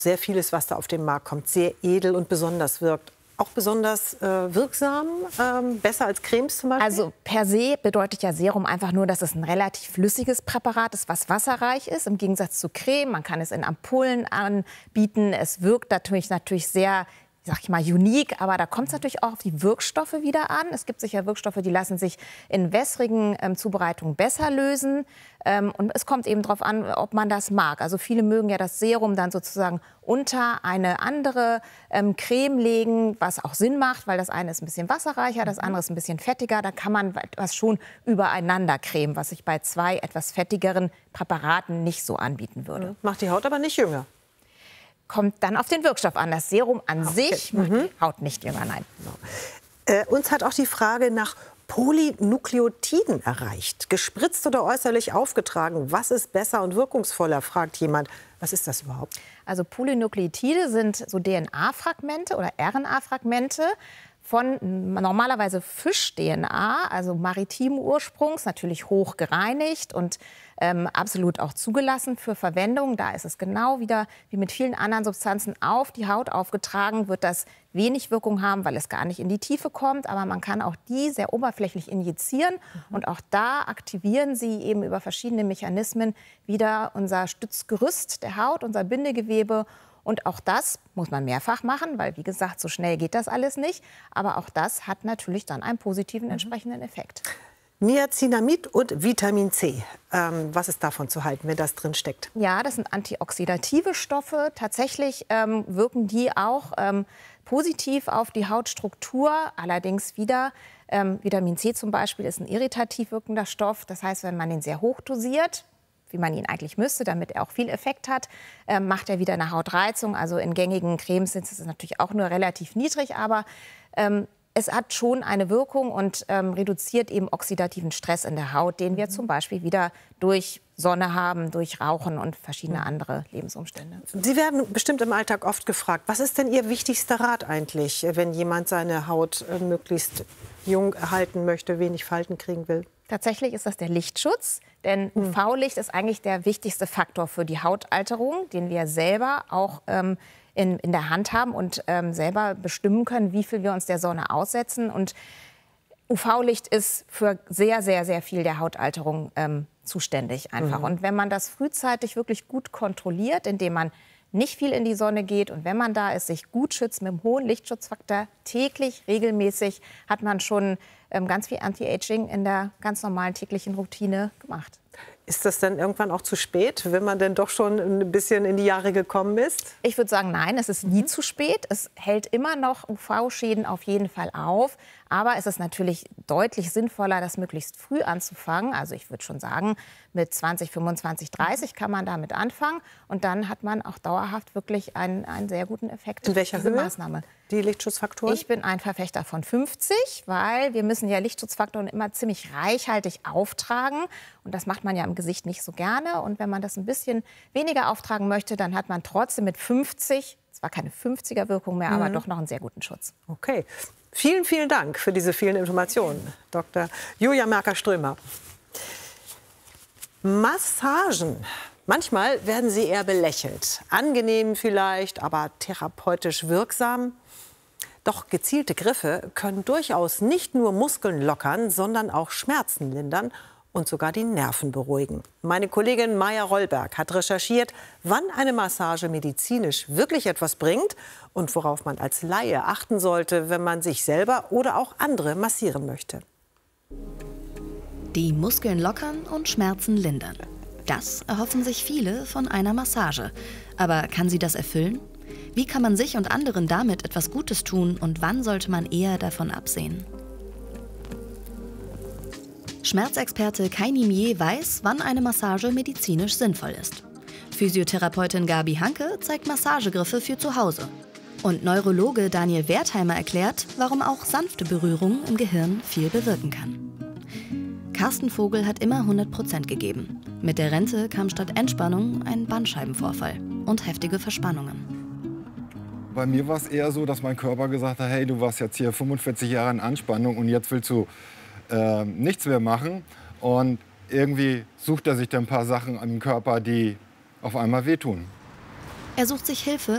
sehr vieles, was da auf den Markt kommt, sehr edel und besonders wirkt. Auch besonders wirksam, besser als Cremes zum Beispiel? Also per se bedeutet ja Serum einfach nur, dass es ein relativ flüssiges Präparat ist, was wasserreich ist, im Gegensatz zu Creme. Man kann es in Ampullen anbieten. Es wirkt natürlich sehr, sag ich mal, unique, aber da kommt es natürlich auch auf die Wirkstoffe wieder an. Es gibt sicher Wirkstoffe, die lassen sich in wässrigen Zubereitungen besser lösen. Und es kommt eben darauf an, ob man das mag. Also viele mögen ja das Serum dann sozusagen unter eine andere Creme legen, was auch Sinn macht, weil das eine ist ein bisschen wasserreicher, das andere ist ein bisschen fettiger. Da kann man etwas schon übereinander cremen, was ich bei zwei etwas fettigeren Präparaten nicht so anbieten würde. Macht die Haut aber nicht jünger. Kommt dann auf den Wirkstoff an. Das Serum an sich macht die Haut nicht jünger, nein. Uns hat auch die Frage nach Polynukleotiden erreicht. Gespritzt oder äußerlich aufgetragen. Was ist besser und wirkungsvoller, fragt jemand. Was ist das überhaupt? Also Polynukleotide sind so DNA-Fragmente oder RNA-Fragmente von normalerweise Fisch-DNA, also maritimen Ursprungs, natürlich hoch gereinigt und absolut auch zugelassen für Verwendung. Da ist es genau wieder wie mit vielen anderen Substanzen auf die Haut aufgetragen, wird das wenig Wirkung haben, weil es gar nicht in die Tiefe kommt. Aber man kann auch die sehr oberflächlich injizieren. Und auch da aktivieren sie eben über verschiedene Mechanismen wieder unser Stützgerüst der Haut, unser Bindegewebe. Und auch das muss man mehrfach machen, weil, wie gesagt, so schnell geht das alles nicht. Aber auch das hat natürlich dann einen positiven entsprechenden Effekt. Niacinamid und Vitamin C. Was ist davon zu halten, wenn das drin steckt? Ja, das sind antioxidative Stoffe. Tatsächlich wirken die auch positiv auf die Hautstruktur. Allerdings wieder, Vitamin C zum Beispiel ist ein irritativ wirkender Stoff. Das heißt, wenn man ihn sehr hoch dosiert, wie man ihn eigentlich müsste, damit er auch viel Effekt hat, macht er wieder eine Hautreizung. Also in gängigen Cremes ist es natürlich auch nur relativ niedrig, aber es hat schon eine Wirkung und reduziert eben oxidativen Stress in der Haut, den wir zum Beispiel wieder durch Sonne haben, durch Rauchen und verschiedene andere Lebensumstände. Sie werden bestimmt im Alltag oft gefragt, was ist denn Ihr wichtigster Rat eigentlich, wenn jemand seine Haut möglichst jung erhalten möchte, wenig Falten kriegen will? Tatsächlich ist das der Lichtschutz, denn UV-Licht ist eigentlich der wichtigste Faktor für die Hautalterung, den wir selber auch in der Hand haben und selber bestimmen können, wie viel wir uns der Sonne aussetzen. Und UV-Licht ist für sehr, sehr, sehr viel der Hautalterung zuständig einfach. Und wenn man das frühzeitig wirklich gut kontrolliert, indem man nicht viel in die Sonne geht und wenn man da ist, sich gut schützt mit einem hohen Lichtschutzfaktor, täglich, regelmäßig, hat man schon ganz viel Anti-Aging in der ganz normalen täglichen Routine gemacht. Ist das dann irgendwann auch zu spät, wenn man denn doch schon ein bisschen in die Jahre gekommen ist? Ich würde sagen, nein, es ist nie zu spät. Es hält immer noch UV-Schäden auf jeden Fall auf. Aber es ist natürlich deutlich sinnvoller, das möglichst früh anzufangen. Also ich würde schon sagen, mit 20, 25, 30 kann man damit anfangen. Und dann hat man auch dauerhaft wirklich einen sehr guten Effekt. In welcher Höhe? Maßnahme. Die Lichtschutzfaktoren? Ich bin ein Verfechter von 50, weil wir müssen ja Lichtschutzfaktoren immer ziemlich reichhaltig auftragen. Und das macht man ja im Gesicht nicht so gerne. Und wenn man das ein bisschen weniger auftragen möchte, dann hat man trotzdem mit 50, zwar keine 50er-Wirkung mehr, aber doch noch einen sehr guten Schutz. Okay. Vielen, vielen Dank für diese vielen Informationen, Dr. Julia Merker-Strömer. Massagen. Manchmal werden sie eher belächelt. Angenehm vielleicht, aber therapeutisch wirksam. Doch gezielte Griffe können durchaus nicht nur Muskeln lockern, sondern auch Schmerzen lindern und sogar die Nerven beruhigen. Meine Kollegin Maja Rollberg hat recherchiert, wann eine Massage medizinisch wirklich etwas bringt und worauf man als Laie achten sollte, wenn man sich selber oder auch andere massieren möchte. Die Muskeln lockern und Schmerzen lindern. Das erhoffen sich viele von einer Massage. Aber kann sie das erfüllen? Wie kann man sich und anderen damit etwas Gutes tun und wann sollte man eher davon absehen? Schmerzexperte Kai Nimier weiß, wann eine Massage medizinisch sinnvoll ist. Physiotherapeutin Gabi Hanke zeigt Massagegriffe für zu Hause. Und Neurologe Daniel Wertheimer erklärt, warum auch sanfte Berührung im Gehirn viel bewirken kann. Carsten Vogel hat immer 100% gegeben. Mit der Rente kam statt Entspannung ein Bandscheibenvorfall und heftige Verspannungen. Bei mir war es eher so, dass mein Körper gesagt hat, hey, du warst jetzt hier 45 Jahre in Anspannung und jetzt willst du nichts mehr machen. Und irgendwie sucht er sich dann ein paar Sachen im Körper, die auf einmal wehtun. Er sucht sich Hilfe